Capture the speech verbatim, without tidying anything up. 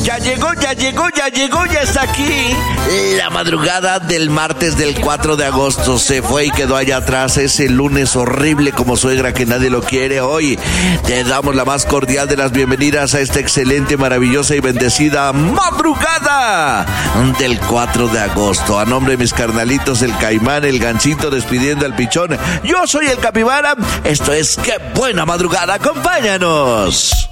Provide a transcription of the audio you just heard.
Ya llegó, ya llegó, ya llegó, ya está aquí. La madrugada del martes del cuatro de agosto se fue y quedó allá atrás. Ese lunes horrible como suegra que nadie lo quiere. Hoy te damos la más cordial de las bienvenidas a esta excelente, maravillosa y bendecida madrugada del cuatro de agosto. A nombre de mis carnalitos, el Caimán, el Gancito, despidiendo al Pichón. Yo soy el Capibara. Esto es Qué Buena Madrugada. Acompáñanos.